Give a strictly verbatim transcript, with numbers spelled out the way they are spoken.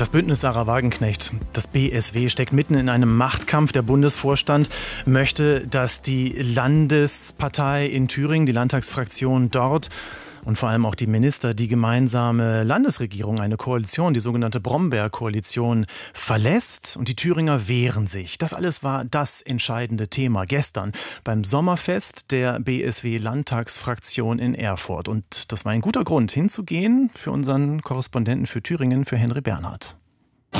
Das Bündnis Sarah Wagenknecht, das B S W, steckt mitten in einem Machtkampf. Der Bundesvorstand möchte, dass die Landespartei in Thüringen, die Landtagsfraktion dort und vor allem auch die Minister die gemeinsame Landesregierung, eine Koalition, die sogenannte Brombeer-Koalition, verlässt. Und die Thüringer wehren sich. Das alles war das entscheidende Thema gestern beim Sommerfest der B S W-Landtagsfraktion in Erfurt. Und das war ein guter Grund, hinzugehen für unseren Korrespondenten für Thüringen, für Henry Bernhard.